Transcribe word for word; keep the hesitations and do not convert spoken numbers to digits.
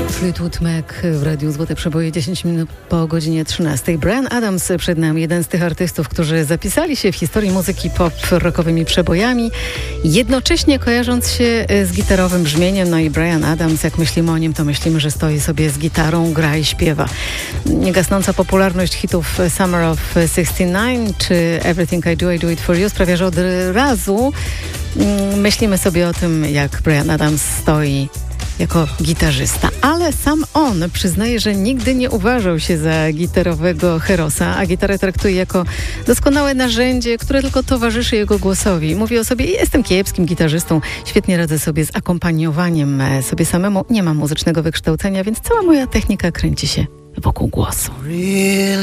Fleetwood Mac w Radiu Złote Przeboje, dziesięć minut po godzinie trzynastej. Bryan Adams przed nami, jeden z tych artystów, którzy zapisali się w historii muzyki pop rockowymi przebojami, jednocześnie kojarząc się z gitarowym brzmieniem. No i Bryan Adams, jak myślimy o nim, to myślimy, że stoi sobie z gitarą, gra i śpiewa. Niegasnąca popularność hitów Summer of sixty nine czy Everything I Do, I Do It For You sprawia, że od razu myślimy sobie o tym, jak Bryan Adams stoi jako gitarzysta, ale sam on przyznaje, że nigdy nie uważał się za gitarowego herosa, a gitarę traktuje jako doskonałe narzędzie, które tylko towarzyszy jego głosowi. Mówi o sobie: jestem kiepskim gitarzystą, świetnie radzę sobie z akompaniowaniem sobie samemu, nie mam muzycznego wykształcenia, więc cała moja technika kręci się wokół głosu.